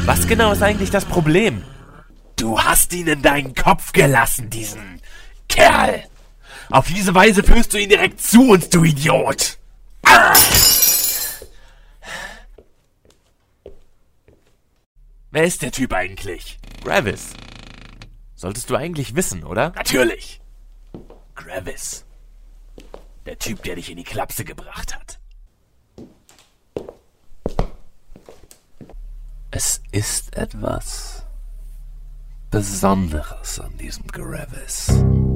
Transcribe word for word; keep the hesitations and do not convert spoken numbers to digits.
Was genau ist eigentlich das Problem? Du hast ihn in deinen Kopf gelassen, diesen Kerl. Auf diese Weise führst du ihn direkt zu uns, du Idiot. Ah! Wer ist der Typ eigentlich? Gravis. Solltest du eigentlich wissen, oder? Natürlich. Gravis. Der Typ, der dich in die Klapse gebracht hat. Es ist etwas Besonderes an diesem Gravis.